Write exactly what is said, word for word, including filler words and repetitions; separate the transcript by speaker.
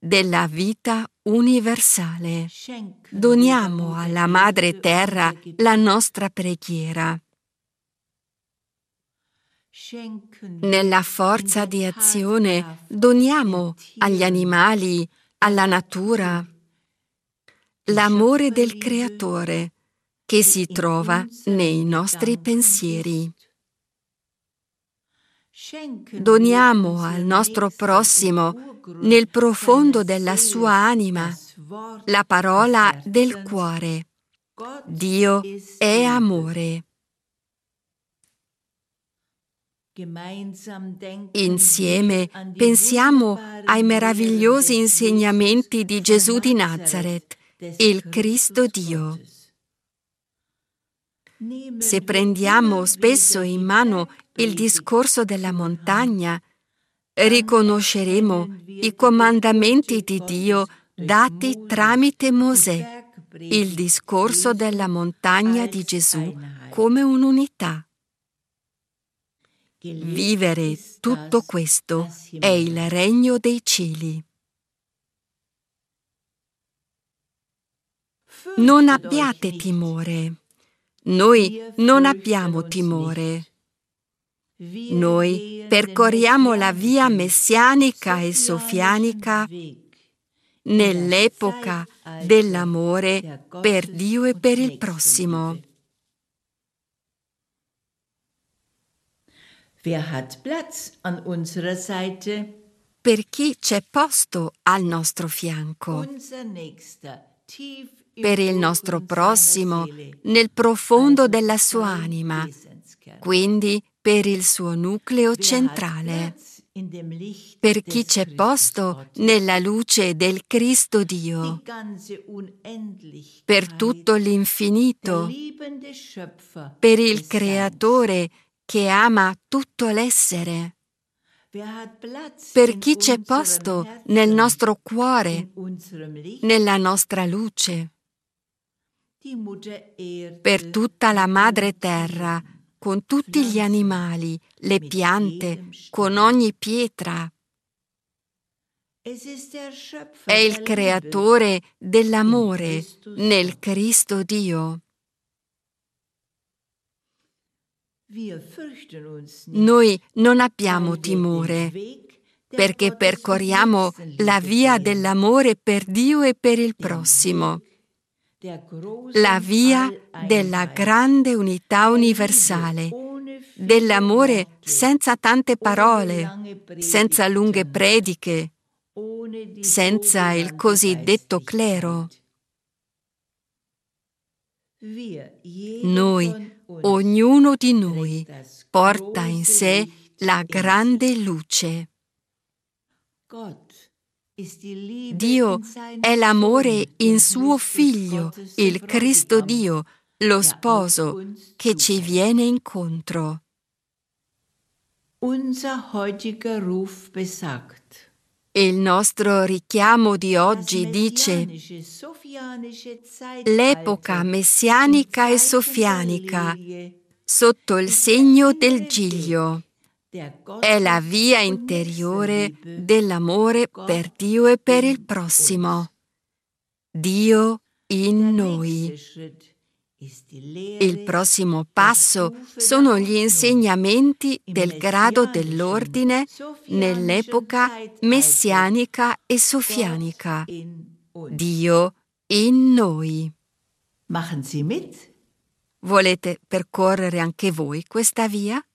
Speaker 1: della vita universale. Doniamo alla Madre Terra la nostra preghiera. Nella forza di azione doniamo agli animali, alla natura, l'amore del Creatore che si trova nei nostri pensieri. Doniamo al nostro prossimo, nel profondo della sua anima, la parola del cuore. Dio è amore. Insieme pensiamo ai meravigliosi insegnamenti di Gesù di Nazaret, il Cristo Dio. Se prendiamo spesso in mano il discorso della montagna, riconosceremo i comandamenti di Dio dati tramite Mosè, il discorso della montagna di Gesù come un'unità. Vivere tutto questo è il regno dei cieli. Non abbiate timore. Noi non abbiamo timore. Noi percorriamo la via messianica e sofianica nell'epoca dell'amore per Dio e per il prossimo.
Speaker 2: Wer hat Platz an unserer Seite?
Speaker 1: Per chi c'è posto al nostro fianco?
Speaker 2: Unser Nächster, tief im
Speaker 1: Per il nostro prossimo, nel profondo della sua anima, quindi per il suo nucleo centrale. Per chi c'è posto nella luce del Cristo Dio, per tutto l'infinito, per il Creatore che ama tutto l'essere. Per chi c'è posto nel nostro cuore, nella nostra luce. Per tutta la Madre Terra, con tutti gli animali, le piante, con ogni pietra. È il Creatore dell'amore nel Cristo Dio. Noi non abbiamo timore, perché percorriamo la via dell'amore per Dio e per il prossimo, la via della grande unità universale, dell'amore senza tante parole, senza lunghe prediche, senza il cosiddetto clero. Noi, ognuno di noi, porta in sé la grande luce. Dio è l'amore in suo Figlio, il Cristo Dio, lo sposo, che ci viene incontro.
Speaker 2: Unser heutiger Ruf besagt.
Speaker 1: Il nostro richiamo di oggi dice: l'epoca messianica e sofianica, sotto il segno del Giglio, è la via interiore dell'amore per Dio e per il prossimo. Dio in noi. Il prossimo passo sono gli insegnamenti del grado dell'ordine nell'epoca messianica e sofianica. Dio in noi.
Speaker 2: Machen Sie mit?
Speaker 1: Volete percorrere anche voi questa via?